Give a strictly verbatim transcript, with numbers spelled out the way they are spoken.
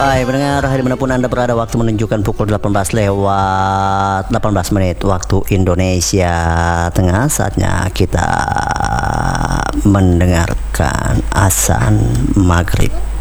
Hai pendengar, dimanapun Anda berada, waktu menunjukkan pukul delapan belas lewat delapan belas menit waktu Indonesia Tengah. Saatnya kita mendengarkan azan maghrib.